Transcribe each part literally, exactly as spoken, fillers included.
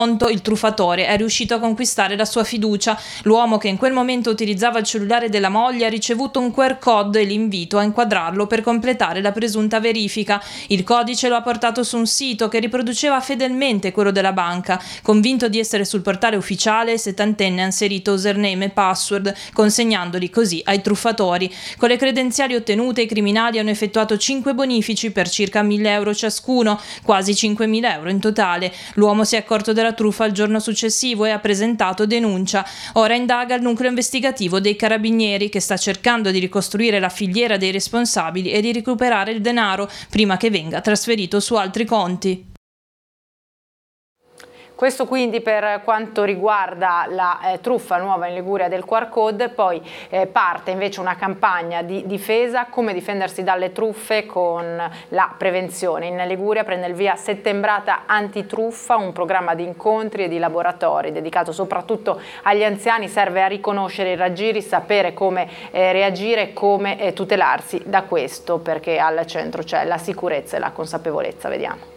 il truffatore è riuscito a conquistare la sua fiducia. L'uomo, che in quel momento utilizzava il cellulare della moglie, ha ricevuto un Q R code e l'invito a inquadrarlo per completare la presunta verifica. Il codice lo ha portato su un sito che riproduceva fedelmente quello della banca. Convinto di essere sul portale ufficiale, il settantenne ha inserito username e password, consegnandoli così ai truffatori. Con le credenziali ottenute, i criminali hanno effettuato cinque bonifici per circa mille euro ciascuno, quasi cinquemila euro in totale. L'uomo si è accorto della truffa il giorno successivo e ha presentato denuncia. Ora indaga il nucleo investigativo dei Carabinieri, che sta cercando di ricostruire la filiera dei responsabili e di recuperare il denaro prima che venga trasferito su altri conti. Questo quindi per quanto riguarda la eh, truffa nuova in Liguria del Q R code. Poi eh, parte invece una campagna di difesa, come difendersi dalle truffe con la prevenzione. In Liguria prende il via Settembrata Antitruffa, un programma di incontri e di laboratori dedicato soprattutto agli anziani. Serve a riconoscere i raggiri, sapere come eh, reagire, come eh, tutelarsi da questo, perché al centro c'è la sicurezza e la consapevolezza. Vediamo.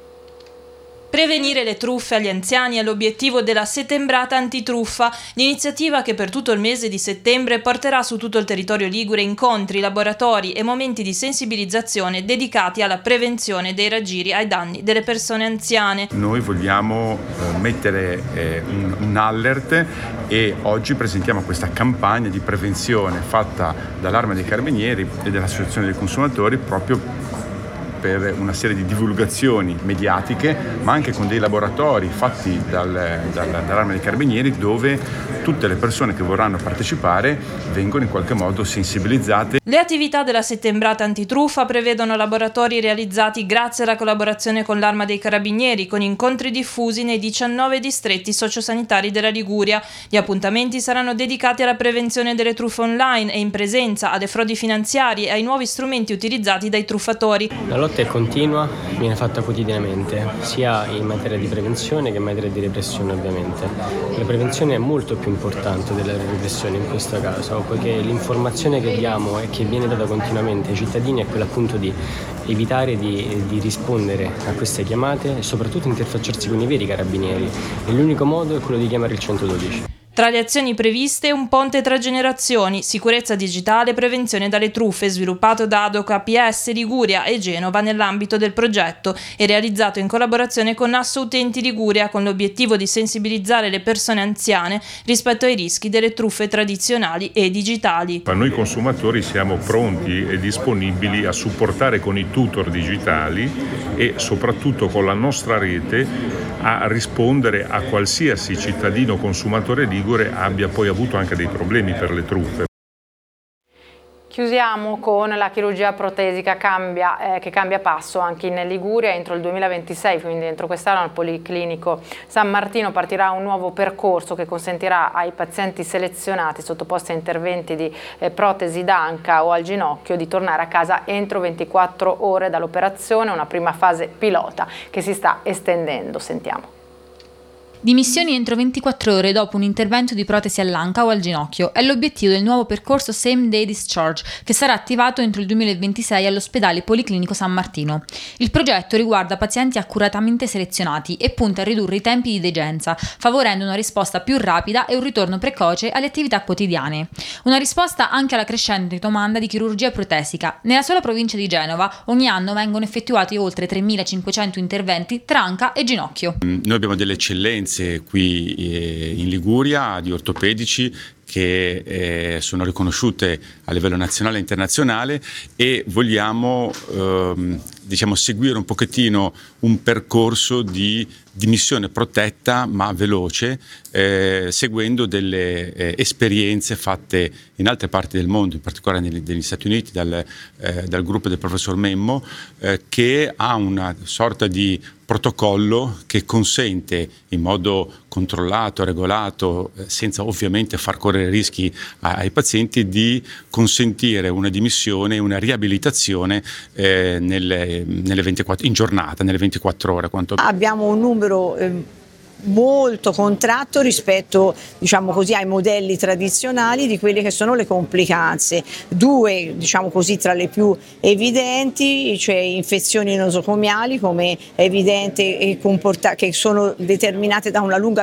Prevenire le truffe agli anziani è l'obiettivo della Settembrata Antitruffa, l'iniziativa che per tutto il mese di settembre porterà su tutto il territorio ligure incontri, laboratori e momenti di sensibilizzazione dedicati alla prevenzione dei raggiri ai danni delle persone anziane. Noi vogliamo eh, mettere eh, un, un alert e oggi presentiamo questa campagna di prevenzione fatta dall'Arma dei Carabinieri e dell'Associazione dei Consumatori, proprio per una serie di divulgazioni mediatiche, ma anche con dei laboratori fatti dal, dal, dall'Arma dei Carabinieri, dove tutte le persone che vorranno partecipare vengono in qualche modo sensibilizzate. Le attività della Settembrata Antitruffa prevedono laboratori realizzati grazie alla collaborazione con l'Arma dei Carabinieri, con incontri diffusi nei diciannove distretti sociosanitari della Liguria. Gli appuntamenti saranno dedicati alla prevenzione delle truffe online e in presenza, alle frodi finanziarie e ai nuovi strumenti utilizzati dai truffatori. La lotta è continua, viene fatta quotidianamente, sia in materia di prevenzione che in materia di repressione ovviamente. La prevenzione è molto più importante della repressione in questo caso, poiché l'informazione che diamo e che viene data continuamente ai cittadini è quella appunto di evitare di, di rispondere a queste chiamate e soprattutto interfacciarsi con i veri carabinieri. E l'unico modo è quello di chiamare il centododici. Tra le azioni previste, un ponte tra generazioni, sicurezza digitale e prevenzione dalle truffe, sviluppato da Adoc A P S Liguria e Genova nell'ambito del progetto e realizzato in collaborazione con Asso Utenti Liguria, con l'obiettivo di sensibilizzare le persone anziane rispetto ai rischi delle truffe tradizionali e digitali. Ma noi consumatori siamo pronti e disponibili a supportare con i tutor digitali e soprattutto con la nostra rete a rispondere a qualsiasi cittadino consumatore ligure abbia poi avuto anche dei problemi per le truffe. Chiusiamo con la chirurgia protesica cambia, eh, che cambia passo anche in Liguria. Entro il duemilaventisei, quindi entro quest'anno, al Policlinico San Martino partirà un nuovo percorso che consentirà ai pazienti selezionati sottoposti a interventi di eh, protesi d'anca o al ginocchio di tornare a casa entro ventiquattro ore dall'operazione, una prima fase pilota che si sta estendendo. Sentiamo. Dimissioni entro ventiquattro ore dopo un intervento di protesi all'anca o al ginocchio è l'obiettivo del nuovo percorso Same Day Discharge, che sarà attivato entro il duemilaventisei all'ospedale Policlinico San Martino. Il progetto riguarda pazienti accuratamente selezionati e punta a ridurre i tempi di degenza, favorendo una risposta più rapida e un ritorno precoce alle attività quotidiane. Una risposta anche alla crescente domanda di chirurgia protesica. Nella sola provincia di Genova ogni anno vengono effettuati oltre tremilacinquecento interventi tra anca e ginocchio. Noi abbiamo delle eccellenze qui in Liguria di ortopedici che eh, sono riconosciute a livello nazionale e internazionale e vogliamo ehm, diciamo seguire un pochettino un percorso di dimissione protetta ma veloce, eh, seguendo delle eh, esperienze fatte in altre parti del mondo, in particolare negli, negli Stati Uniti dal, eh, dal gruppo del professor Memmo, eh, che ha una sorta di protocollo che consente in modo controllato, regolato, eh, senza ovviamente far correre rischi a, ai pazienti, di consentire una dimissione e una riabilitazione eh, nelle, nelle ventiquattro, in giornata, nelle ventiquattro ore. Quanto... Abbiamo un numero eh, molto contratto rispetto, diciamo così, ai modelli tradizionali di quelle che sono le complicanze. Due, diciamo così, tra le più evidenti, cioè infezioni nosocomiali, come è evidente, che sono determinate da una lunga